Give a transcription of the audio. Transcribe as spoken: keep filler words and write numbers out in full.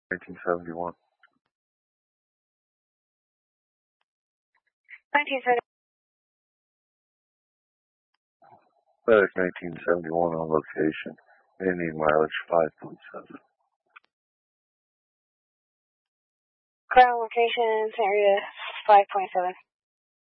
nineteen seventy-one. nineteen seventy. FedEx nineteen seventy-one on location. Ending mileage five point seven. Ground location, area five point seven.